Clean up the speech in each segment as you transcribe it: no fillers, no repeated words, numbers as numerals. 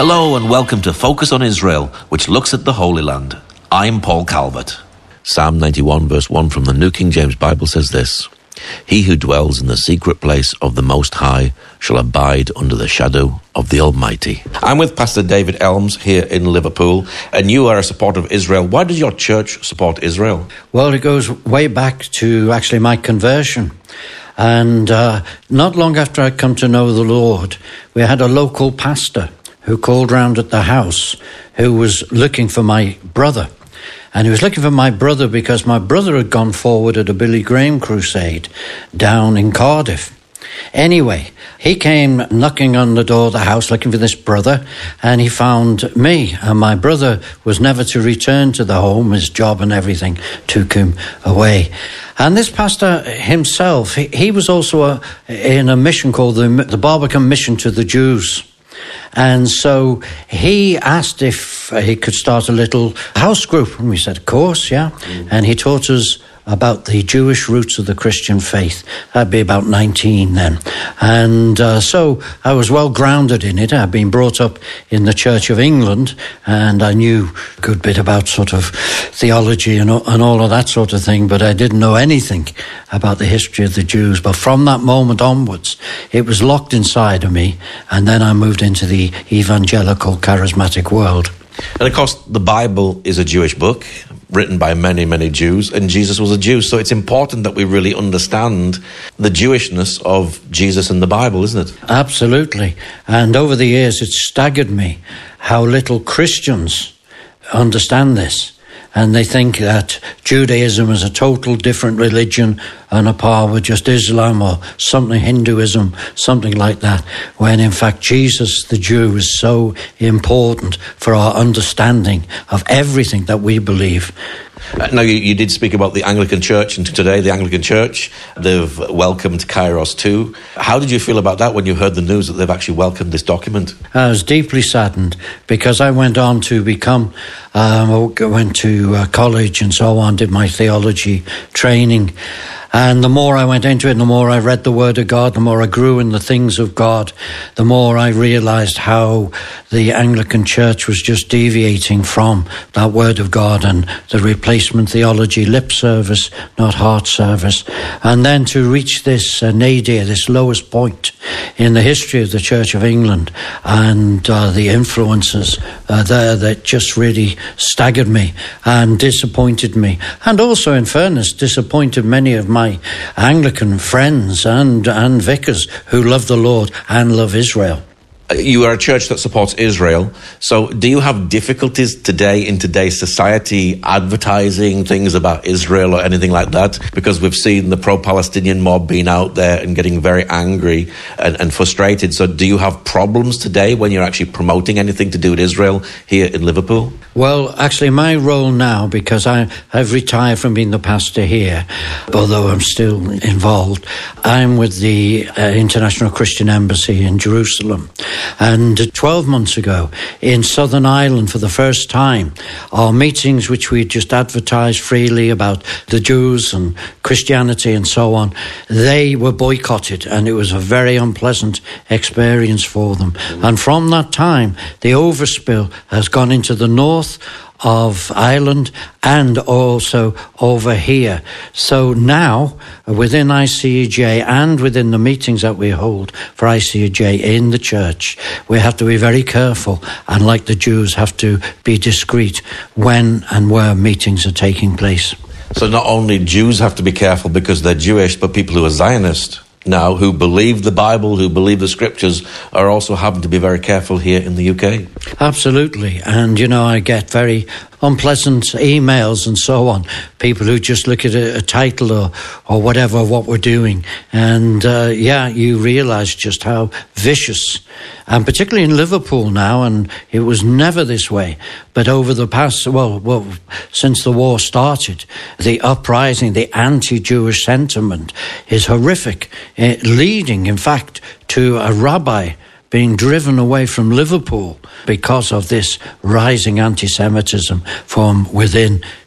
Hello and welcome to Focus on Israel, which looks at the Holy Land. I'm Paul Calvert. Psalm 91 verse 1 from the New King James Bible says this: He who dwells in the secret place of the Most High shall abide under the shadow of the Almighty. I'm with Pastor David Elms here in Liverpool, and you are a supporter of Israel. Why does your church support Israel? Well, it goes way back to actually my conversion. And not long after I'd come to know the Lord, we had a local pastor who called round at the house who was looking for my brother. And he was looking for my brother because my brother had gone forward at a Billy Graham crusade down in Cardiff. Anyway, he came knocking on the door of the house looking for this brother, and he found me. And my brother was never to return to the home. His job and everything took him away. And this pastor himself, he was also in a mission called the Barbican Mission to the Jews. And so he asked if he could start a little house group. And we said, of course, yeah. And he taught us about the Jewish roots of the Christian faith. I'd be about 19 then. And so I was well grounded in it. I'd been brought up in the Church of England, and I knew a good bit about sort of theology and all of that sort of thing, but I didn't know anything about the history of the Jews. But from that moment onwards, it was locked inside of me, and then I moved into the evangelical charismatic world. And of course, the Bible is a Jewish book, written by many, many Jews, and Jesus was a Jew. So it's important that we really understand the Jewishness of Jesus and the Bible, isn't it? Absolutely. And over the years, it staggered me how little Christians understand this. And they think that Judaism is a total different religion on a par with just Islam or something, Hinduism, something like that, when in fact Jesus, the Jew, is so important for our understanding of everything that we believe. Now, you did speak about the Anglican Church, and today the Anglican Church, they've welcomed Kairos too. How did you feel about that when you heard the news that they've actually welcomed this document? I was deeply saddened because I went on to become, went to college and so on, did my theology training. And the more I went into it, the more I read the Word of God, the more I grew in the things of God, the more I realized how the Anglican Church was just deviating from that Word of God and the replacement theology, lip service, not heart service. And then to reach this nadir, this lowest point in the history of the Church of England and the influences there that just really staggered me and disappointed me. And also, in fairness, disappointed many of my Anglican friends and vicars who love the Lord and love Israel. You are a church that supports Israel. So do you have difficulties today in today's society advertising things about Israel or anything like that? Because we've seen the pro-Palestinian mob being out there and getting very angry and frustrated. So do you have problems today when you're actually promoting anything to do with Israel here in Liverpool? Well, actually, my role now, because I've retired from being the pastor here, although I'm still involved, I'm with the International Christian Embassy in Jerusalem. And 12 months ago, in Southern Ireland, for the first time, our meetings, which we just advertised freely about the Jews and Christianity and so on, they were boycotted, and it was a very unpleasant experience for them. And from that time, the overspill has gone into the north of Ireland and also over here. So now, within ICEJ and within the meetings that we hold for ICEJ in the church, we have to be very careful and, like the Jews, have to be discreet when and where meetings are taking place. So not only Jews have to be careful because they're Jewish, but people who are Zionist now, who believe the Bible, who believe the scriptures, are also having to be very careful here in the UK. Absolutely. And, I get very unpleasant emails and so on, people who just look at a title or whatever of what we're doing. And you realise just how vicious, and particularly in Liverpool now, and it was never this way, but over the past, since the war started, the uprising, the anti-Jewish sentiment is horrific, leading, in fact, to a rabbi being driven away from Liverpool because of this rising anti-Semitism from within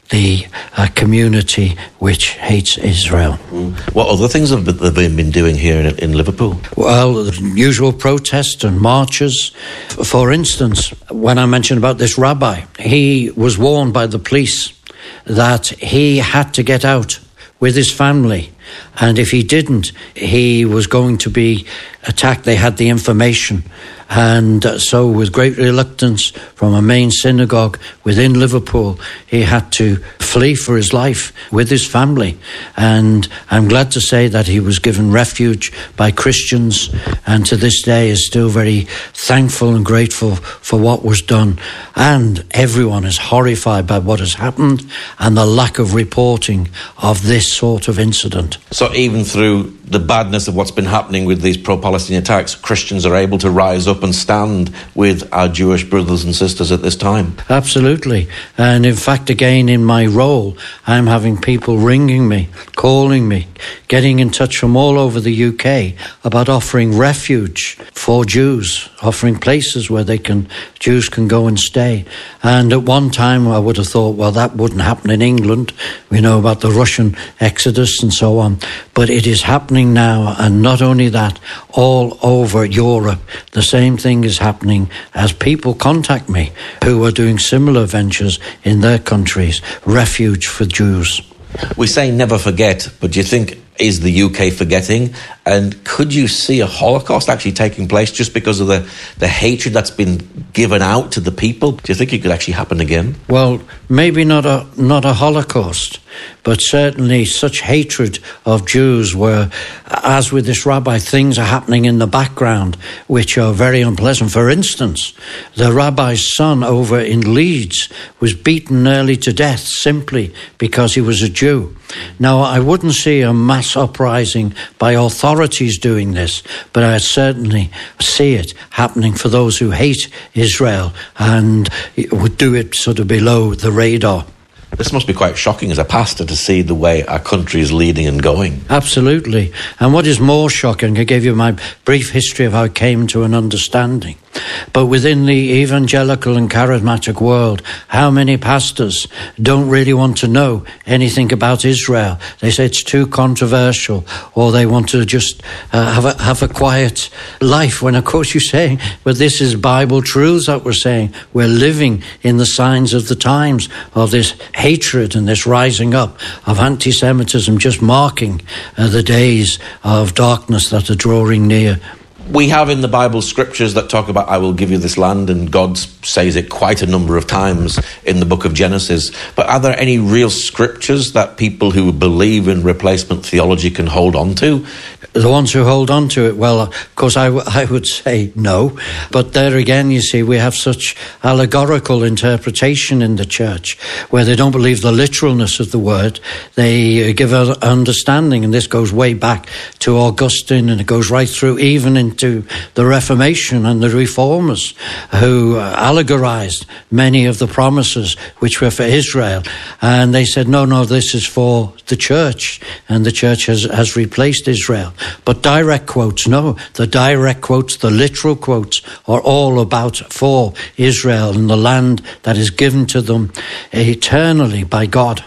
the community which hates Israel. What other things have they been doing here in Liverpool? Well, the usual protests and marches. For instance, when I mentioned about this rabbi, he was warned by the police that he had to get out with his family, and if he didn't, he was going to be attacked. They had the information, and so with great reluctance from a main synagogue within Liverpool, he had to flee for his life with his family. And I'm glad to say that he was given refuge by Christians, and to this day is still very thankful and grateful for what was done. And everyone is horrified by what has happened and the lack of reporting of this sort of incident. So even through the badness of what's been happening with these pro-Palestinian attacks, Christians are able to rise up and stand with our Jewish brothers and sisters at this time. Absolutely. And in fact, again, in my role, I'm having people ringing me, calling me, getting in touch from all over the UK about offering refuge for Jews, offering places where Jews can go and stay. And at one time I would have thought, well, that wouldn't happen in England. We know about the Russian exodus and so on. But it is happening now, and not only that, all over Europe. The same thing is happening as people contact me who are doing similar ventures in their countries, refuge for Jews. We say never forget, but do you think, is the UK forgetting? And could you see a Holocaust actually taking place just because of the hatred that's been given out to the people? Do you think it could actually happen again? Well, maybe not a Holocaust, but certainly such hatred of Jews where, as with this rabbi, things are happening in the background which are very unpleasant. For instance, the rabbi's son over in Leeds was beaten nearly to death simply because he was a Jew. Now, I wouldn't see a mass uprising by authorities doing this, but I certainly see it happening for those who hate Israel and would do it sort of below the radar. This must be quite shocking as a pastor to see the way our country is leading and going. Absolutely. And what is more shocking, I gave you my brief history of how I came to an understanding. But within the evangelical and charismatic world, how many pastors don't really want to know anything about Israel? They say it's too controversial, or they want to just have a quiet life, when of course you're saying, well, this is Bible truths that we're saying. We're living in the signs of the times of this hatred and this rising up of anti-Semitism, just marking the days of darkness that are drawing near. We have in the Bible scriptures that talk about, I will give you this land, and God says it quite a number of times in the book of Genesis. But are there any real scriptures that people who believe in replacement theology can hold on to? The ones who hold on to it, well, of course, I would say no. But there again, you see, we have such allegorical interpretation in the church where they don't believe the literalness of the word. They give an understanding, and this goes way back to Augustine, and it goes right through even into the Reformation and the Reformers, who allegorized many of the promises which were for Israel. And they said, no, this is for the church, and the church has replaced Israel. But direct quotes, no. The direct quotes, the literal quotes, are all about for Israel and the land that is given to them eternally by God.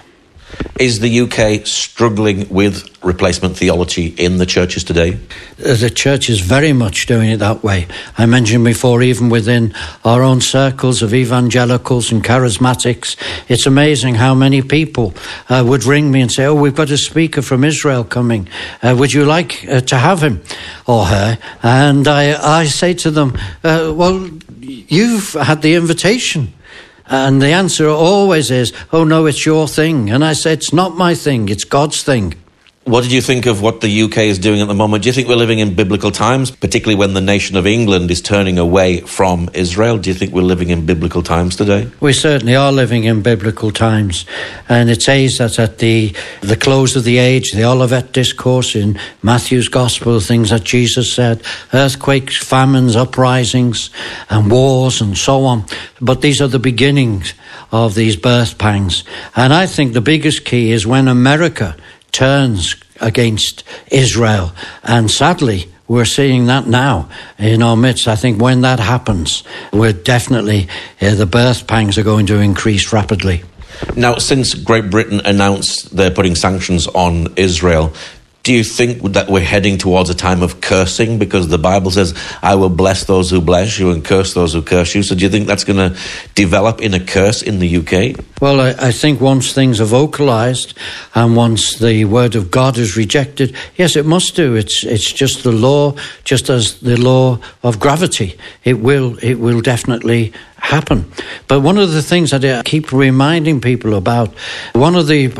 Is the UK struggling with replacement theology in the churches today? The church is very much doing it that way. I mentioned before, even within our own circles of evangelicals and charismatics, it's amazing how many people would ring me and say, we've got a speaker from Israel coming. Would you like to have him or her? And I say to them, well, you've had the invitation. And the answer always is, oh, no, it's your thing. And I say, it's not my thing, it's God's thing. What did you think of what the UK is doing at the moment? Do you think we're living in biblical times, particularly when the nation of England is turning away from Israel? Do you think we're living in biblical times today? We certainly are living in biblical times. And it says that at the close of the age, the Olivet Discourse in Matthew's Gospel, things that Jesus said, earthquakes, famines, uprisings, and wars, and so on. But these are the beginnings of these birth pangs. And I think the biggest key is when America turns against Israel. And sadly, we're seeing that now in our midst. I think when that happens, we're definitely, the birth pangs are going to increase rapidly. Now, since Great Britain announced they're putting sanctions on Israel, do you think that we're heading towards a time of cursing? Because the Bible says, I will bless those who bless you and curse those who curse you. So do you think that's going to develop in a curse in the UK? Well, I think once things are vocalised and once the word of God is rejected, yes, it must do. It's just the law, just as the law of gravity. It will definitely happen. But one of the things that I keep reminding people about, one of the